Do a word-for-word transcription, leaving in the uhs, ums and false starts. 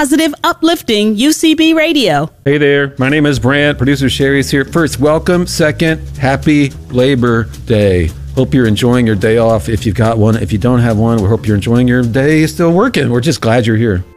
positive, uplifting U C B Radio. Hey there, my name is Brant. Producer Sherry's here. First, welcome. Second, happy Labor Day. Hope you're enjoying your day off if you've got one. If you don't have one, we hope you're enjoying your day still working. We're just glad you're here.